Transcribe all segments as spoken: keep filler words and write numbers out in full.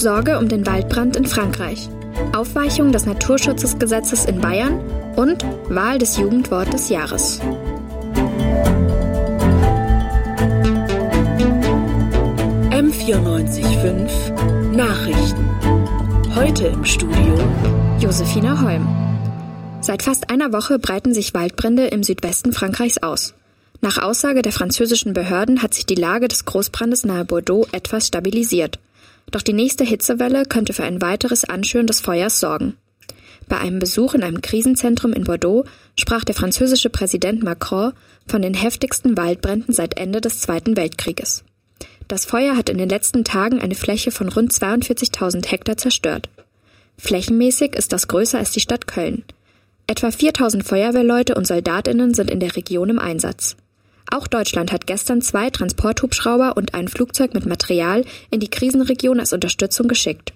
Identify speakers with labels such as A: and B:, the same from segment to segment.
A: Sorge um den Waldbrand in Frankreich, Aufweichung des Naturschutzgesetzes in Bayern und Wahl des Jugendwort des Jahres.
B: M vierundneunzig Komma fünf Nachrichten. Heute im Studio
A: Josephine Holm. Seit fast einer Woche breiten sich Waldbrände im Südwesten Frankreichs aus. Nach Aussage der französischen Behörden hat sich die Lage des Großbrandes nahe Bordeaux etwas stabilisiert. Doch die nächste Hitzewelle könnte für ein weiteres Anschüren des Feuers sorgen. Bei einem Besuch in einem Krisenzentrum in Bordeaux sprach der französische Präsident Macron von den heftigsten Waldbränden seit Ende des Zweiten Weltkrieges. Das Feuer hat in den letzten Tagen eine Fläche von rund zweiundvierzigtausend Hektar zerstört. Flächenmäßig ist das größer als die Stadt Köln. Etwa viertausend Feuerwehrleute und SoldatInnen sind in der Region im Einsatz. Auch Deutschland hat gestern zwei Transporthubschrauber und ein Flugzeug mit Material in die Krisenregion als Unterstützung geschickt.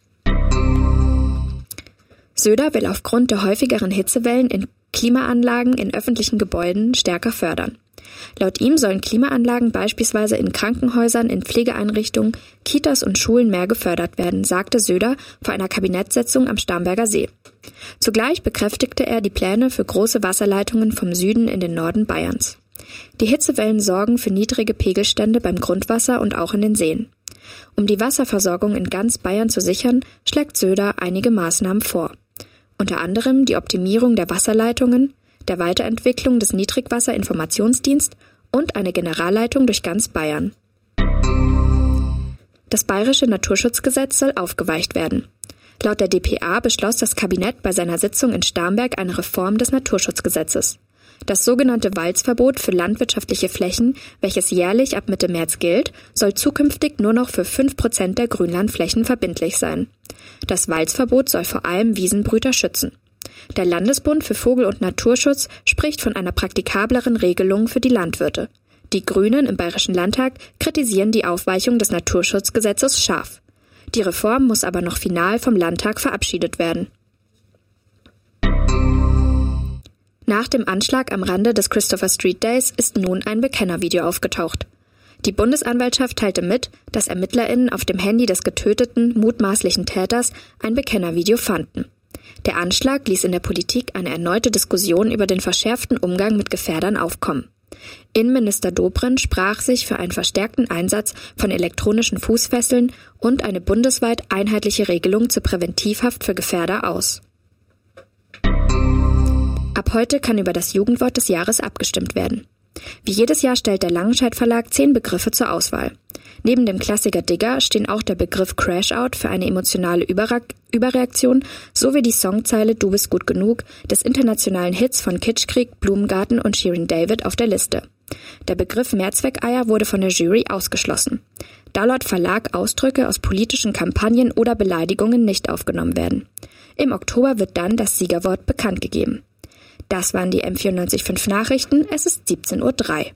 A: Söder will aufgrund der häufigeren Hitzewellen in Klimaanlagen in öffentlichen Gebäuden stärker fördern. Laut ihm sollen Klimaanlagen beispielsweise in Krankenhäusern, in Pflegeeinrichtungen, Kitas und Schulen mehr gefördert werden, sagte Söder vor einer Kabinettssitzung am Starnberger See. Zugleich bekräftigte er die Pläne für große Wasserleitungen vom Süden in den Norden Bayerns. Die Hitzewellen sorgen für niedrige Pegelstände beim Grundwasser und auch in den Seen. Um die Wasserversorgung in ganz Bayern zu sichern, schlägt Söder einige Maßnahmen vor. Unter anderem die Optimierung der Wasserleitungen, der Weiterentwicklung des Niedrigwasserinformationsdienst und eine Generalleitung durch ganz Bayern. Das bayerische Naturschutzgesetz soll aufgeweicht werden. Laut der d p a beschloss das Kabinett bei seiner Sitzung in Starnberg eine Reform des Naturschutzgesetzes. Das sogenannte Walzverbot für landwirtschaftliche Flächen, welches jährlich ab Mitte März gilt, soll zukünftig nur noch für fünf Prozent der Grünlandflächen verbindlich sein. Das Walzverbot soll vor allem Wiesenbrüter schützen. Der Landesbund für Vogel- und Naturschutz spricht von einer praktikableren Regelung für die Landwirte. Die Grünen im Bayerischen Landtag kritisieren die Aufweichung des Naturschutzgesetzes scharf. Die Reform muss aber noch final vom Landtag verabschiedet werden. Nach dem Anschlag am Rande des Christopher Street Days ist nun ein Bekennervideo aufgetaucht. Die Bundesanwaltschaft teilte mit, dass ErmittlerInnen auf dem Handy des getöteten, mutmaßlichen Täters ein Bekennervideo fanden. Der Anschlag ließ in der Politik eine erneute Diskussion über den verschärften Umgang mit Gefährdern aufkommen. Innenminister Dobrindt sprach sich für einen verstärkten Einsatz von elektronischen Fußfesseln und eine bundesweit einheitliche Regelung zur Präventivhaft für Gefährder aus. Ab heute kann über das Jugendwort des Jahres abgestimmt werden. Wie jedes Jahr stellt der Langenscheidt Verlag zehn Begriffe zur Auswahl. Neben dem Klassiker Digger stehen auch der Begriff Crash-Out für eine emotionale Überre- Überreaktion sowie die Songzeile Du bist gut genug des internationalen Hits von Kitschkrieg, Blumengarten und Shirin David auf der Liste. Der Begriff Mehrzweckeier wurde von der Jury ausgeschlossen, da laut Verlag Ausdrücke aus politischen Kampagnen oder Beleidigungen nicht aufgenommen werden. Im Oktober wird dann das Siegerwort bekannt gegeben. Das waren die M vierundneunzig Komma fünf Nachrichten. Es ist siebzehn Uhr drei.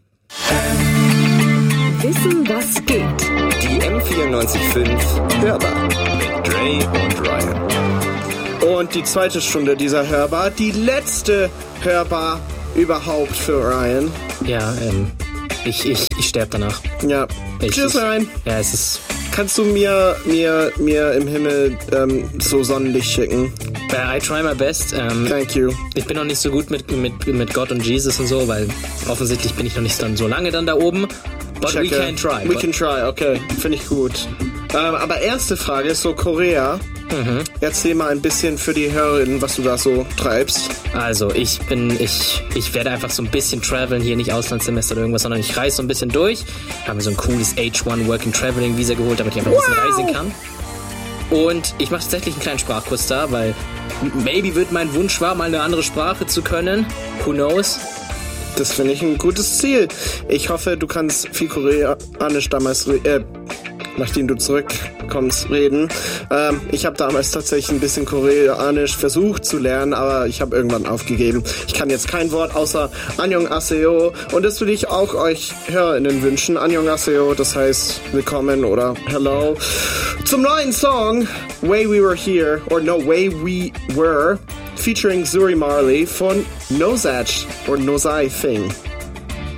B: Wissen, was geht.
C: Die M vierundneunzig Komma fünf Hörbar mit Dre und Ryan.
D: Und die zweite Stunde dieser Hörbar, die letzte Hörbar überhaupt für Ryan.
E: Ja, ähm, ich, ich, ich sterbe danach.
D: Ja.
E: Ich,
D: Tschüss,
E: ich,
D: Ryan.
E: Ja, es ist...
D: Kannst du mir, mir, mir im Himmel ähm, so Sonnenlicht schicken?
E: I try my best. Ähm,
D: Thank you.
E: Ich bin noch nicht so gut mit, mit, mit Gott und Jesus und so, weil offensichtlich bin ich noch nicht dann so lange dann da oben. But
D: Checke.
E: we can try.
D: We can try, okay. Finde ich gut. Ähm, aber erste Frage ist so Korea. Mhm. Erzähl mal ein bisschen für die Hörerinnen, was du da so treibst.
E: Also, ich bin, ich, ich werde einfach so ein bisschen traveln, hier nicht Auslandssemester oder irgendwas, sondern ich reise so ein bisschen durch. Habe mir so ein cooles H eins Working Traveling Visa geholt, damit ich einfach ein bisschen wow. reisen kann. Und ich mache tatsächlich einen kleinen Sprachkurs da, weil maybe wird mein Wunsch wahr, mal eine andere Sprache zu können. Who knows?
D: Das finde ich ein gutes Ziel. Ich hoffe, du kannst viel Koreanisch damals, äh, nachdem du zurückkommst, reden. Ähm, ich habe damals tatsächlich ein bisschen Koreanisch versucht zu lernen, aber ich habe irgendwann aufgegeben. Ich kann jetzt kein Wort außer Annyeonghaseyo und das würde ich auch euch HörerInnen wünschen. Annyeonghaseyo, das heißt willkommen oder hello. Zum neuen Song Way We Were Here, or No Way We Were, featuring Zuri Marley von Nozach or Nozai Thing.